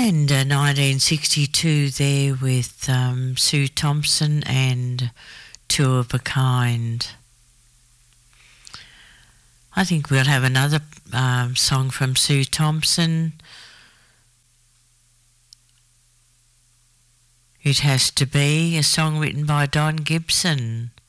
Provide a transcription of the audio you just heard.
And 1962 there with Sue Thompson and Two of a Kind. I think we'll have another song from Sue Thompson. It Has to Be, a song written by Don Gibson.